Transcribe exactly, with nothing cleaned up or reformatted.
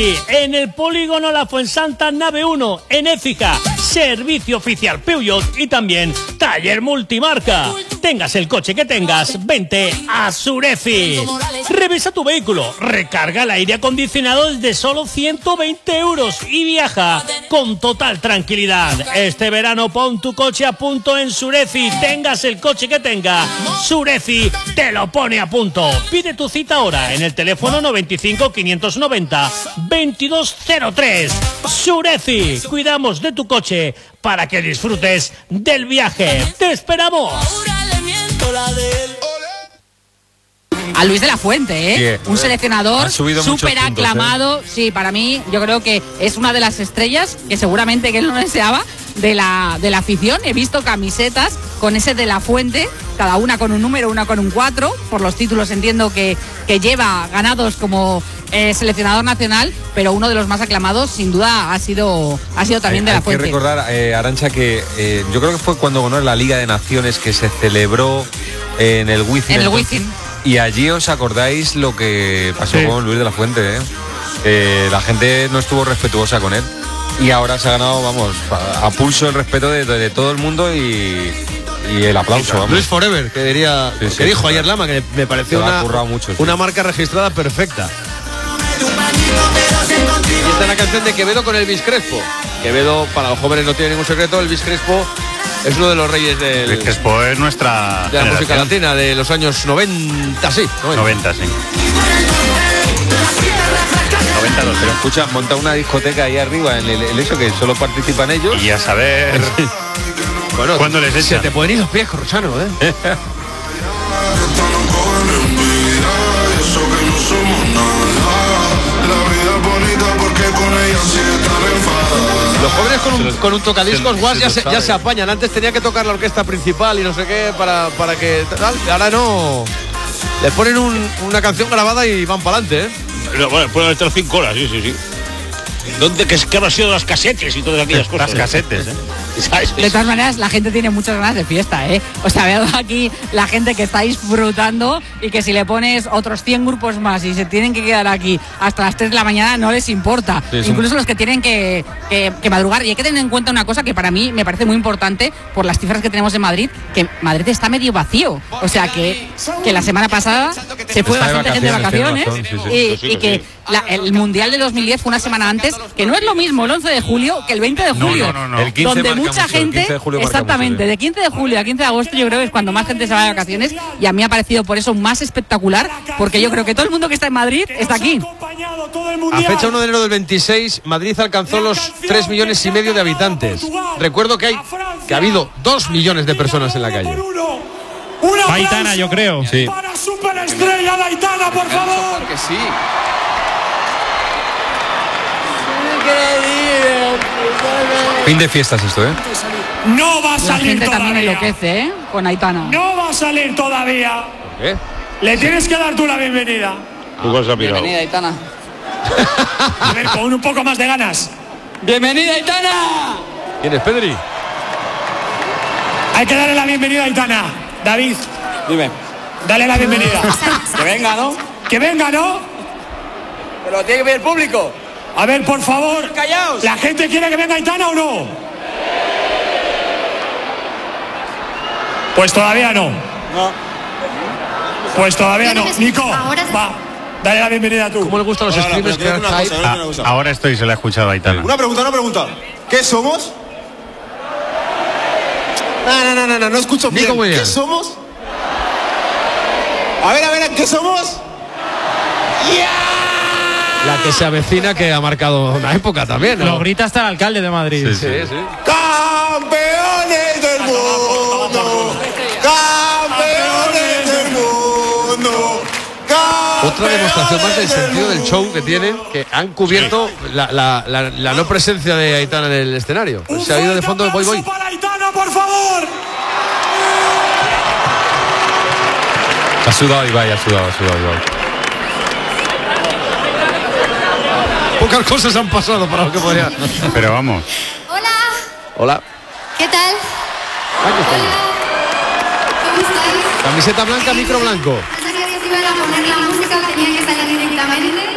Sureci, en el polígono La Fuensanta, nave uno, en Écija. Servicio oficial Peugeot y también taller multimarca. Tengas el coche que tengas, vente a Sureci. Revisa tu vehículo, recarga el aire acondicionado desde solo ciento veinte euros y viaja con total tranquilidad. Este verano pon tu coche a punto en Sureci. Tengas el coche que tenga, Sureci te lo pone a punto. Pide tu cita ahora en el teléfono noventa y cinco, quinientos noventa, veintidós cero tres. Sureci, cuidamos de tu coche para que disfrutes del viaje. ¡Te esperamos! A Luis de la Fuente, ¿eh? Sí, un seleccionador súper aclamado. ¿eh? Sí, para mí, yo creo que es una de las estrellas que seguramente que él no deseaba de la, de la afición. He visto camisetas con ese de la Fuente, cada una con un número, una con un cuatro. Por los títulos entiendo que, que lleva ganados como eh, seleccionador nacional, pero uno de los más aclamados, sin duda, ha sido, ha sido también eh, de la Fuente. Hay que recordar, eh, Arantxa, que eh, yo creo que fue cuando ganó la Liga de Naciones que se celebró en el Wizzing. En el Wizzing. Y allí os acordáis lo que pasó sí. con Luis de la Fuente, ¿eh? Eh, la gente no estuvo respetuosa con él. Y ahora se ha ganado, vamos, a, a pulso el respeto de, de, de todo el mundo y, y el aplauso. Vamos. Luis Forever, que diría, sí, sí, que dijo sí, ayer Lama, que me pareció una, mucho, sí. una marca registrada perfecta. Y esta es la canción de Quevedo con Elvis Crespo. Quevedo, para los jóvenes no tiene ningún secreto, Elvis Crespo es uno de los reyes del, Elvis Crespo es nuestra de la generación. Música latina de los años noventa, sí. noventa, noventa sí. noventa, pero escucha, monta una discoteca ahí arriba en el, el eso que solo participan ellos. Y a saber bueno, cuándo les echan. Se te pueden ir los pies, Corrochano, ¿eh? Los jóvenes con un, con un tocadiscos guas ya se, ya se apañan. Antes tenía que tocar la orquesta principal y no sé qué para, para que tal. Ahora no. Les ponen un, una canción grabada y van para adelante, ¿eh? No, bueno, pueden estar cinco horas, sí, sí, sí. ¿Dónde que, que han sido las casetes y todas aquellas cosas? Las casetes, ¿eh? De todas maneras, la gente tiene muchas ganas de fiesta, ¿eh? O sea, veo aquí la gente que está disfrutando y que si le pones otros cien grupos más y se tienen que quedar aquí hasta las tres de la mañana no les importa. Sí, incluso un... los que tienen que, que, que madrugar. Y hay que tener en cuenta una cosa que para mí me parece muy importante por las cifras que tenemos en Madrid, que Madrid está medio vacío. O sea, que, que la semana pasada se fue bastante gente de vacaciones sí, sí, sí. y, y que la, el Mundial de dos mil diez fue una semana antes, que no es lo mismo el once de julio que el veinte de julio. No, no, no, no. El quince donde mucha mucho, gente, de exactamente, mucho, de quince de julio a quince de agosto yo creo que es cuando más gente se va de vacaciones y a mí ha parecido por eso más espectacular, porque yo creo que todo el mundo que está en Madrid está aquí. A fecha uno de enero del veintiséis, Madrid alcanzó los tres millones y medio de habitantes. Recuerdo que hay que ha habido dos millones de personas en la calle. Aitana, yo creo. Sí. Para superestrella de Aitana, por favor. Que sí. Fin de fiestas esto, ¿eh? No va a salir. La gente todavía. también enloquece, ¿eh? Con Aitana. No va a salir todavía. ¿Por qué? Le tienes que dar tú la bienvenida. Tú vas a mirar. Bienvenida, Aitana. A ver, con un poco más de ganas. ¡Bienvenida, Aitana! ¿Quién es Pedri? Hay que darle la bienvenida a Aitana. David. Dime. Dale la bienvenida. Que venga, ¿no? Que venga, ¿no? Pero tiene que ver el público. A ver, por favor. Callaos. ¿La gente quiere que venga Aitana o no? Pues todavía no. No. Pues todavía no. Nico, va. Dale la bienvenida tú. ¿Cómo le gustan los streamers que dan hype? Ah, ahora estoy, se le ha escuchado a Aitana. Una pregunta, una pregunta. ¿Qué somos? No, no, no, no, no, no escucho bien. ¿Qué somos? A ver, a ver, ¿qué somos? ¡Yeah! La que se avecina, que ha marcado una época también, ¿no? Lo grita hasta el alcalde de Madrid. Sí, sí, sí. ¡Campeones del mundo! ¡Campeones del mundo! Otra demostración más del sentido del show que tienen, que han cubierto sí. la, la, la, la no presencia de Aitana en el escenario. Pues se ha ido de fondo de Boy Boy. Para Aitana, por favor. Ha sudado Ibai, ha sudado, ha sudado Ibai. Pocas cosas han pasado para lo que podría. Pero vamos. Hola. Hola. ¿Qué tal? Aquí está. Hola. ¿Cómo estáis? Camiseta blanca, micro blanco. Pensé que si iban a poner la música tenía que salir directamente.